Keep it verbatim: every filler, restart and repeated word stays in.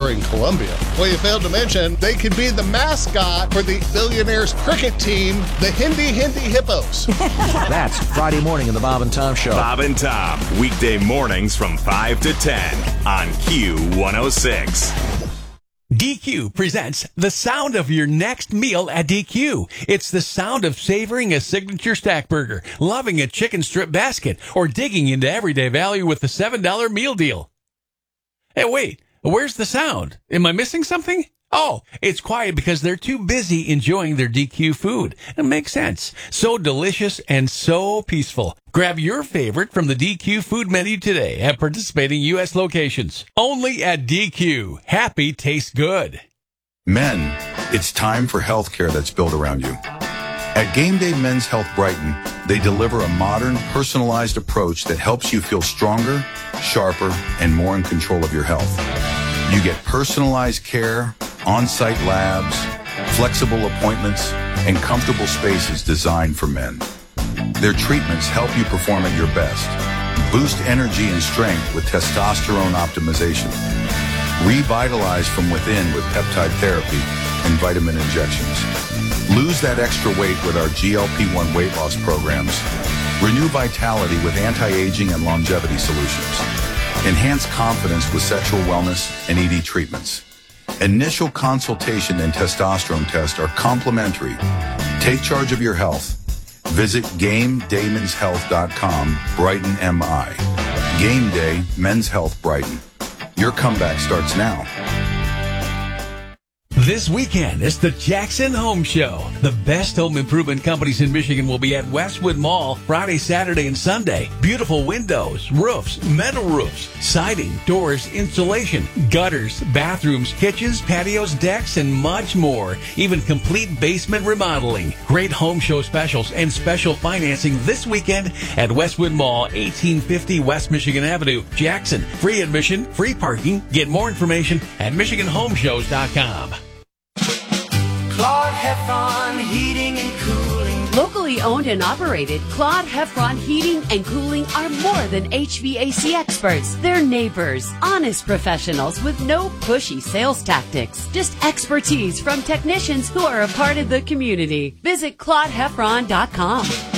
are in Colombia. Well, you failed to mention they could be the mascot for the Billionaires cricket team, the Hindi Hindi Hippos. That's Friday morning in the Bob and Tom Show. Bob and Tom, weekday mornings from five to ten on Q one oh six. D Q presents the sound of your next meal at D Q. It's the sound of savoring a signature stack burger, loving a chicken strip basket, or digging into everyday value with the seven dollar meal deal. Hey, wait, where's the sound? Am I missing something? Oh, it's quiet because they're too busy enjoying their D Q food. It makes sense. So delicious and so peaceful. Grab your favorite from the D Q food menu today at participating U S locations. Only at D Q. Happy tastes good. Men, it's time for healthcare that's built around you. At Game Day Men's Health Brighton, they deliver a modern, personalized approach that helps you feel stronger, sharper, and more in control of your health. You get personalized care, on-site labs, flexible appointments, and comfortable spaces designed for men. Their treatments help you perform at your best, boost energy and strength with testosterone optimization, revitalize from within with peptide therapy and vitamin injections, lose that extra weight with our G L P one weight loss programs, renew vitality with anti-aging and longevity solutions, enhance confidence with sexual wellness and E D treatments. Initial consultation and testosterone test are complimentary. Take charge of your health. Visit game day mens health dot com, Brighton, M I. Game Day Men's Health Brighton. Your comeback starts now. This weekend, it's the Jackson Home Show. The best home improvement companies in Michigan will be at Westwood Mall Friday, Saturday, and Sunday. Beautiful windows, roofs, metal roofs, siding, doors, insulation, gutters, bathrooms, kitchens, patios, decks, and much more. Even complete basement remodeling. Great home show specials and special financing this weekend at Westwood Mall, eighteen fifty West Michigan Avenue, Jackson. Free admission, free parking. Get more information at michigan home shows dot com. Claude Heffron Heating and Cooling. Locally owned and operated, Claude Heffron Heating and Cooling are more than H V A C experts. They're neighbors, honest professionals with no pushy sales tactics. Just expertise from technicians who are a part of the community. Visit claude heffron dot com.